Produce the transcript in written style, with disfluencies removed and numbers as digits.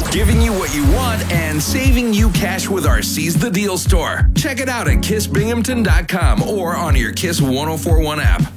Giving you what you want and saving you cash with our Seize the Deal store. Check it out at kissbinghamton.com or on your Kiss 1041 app.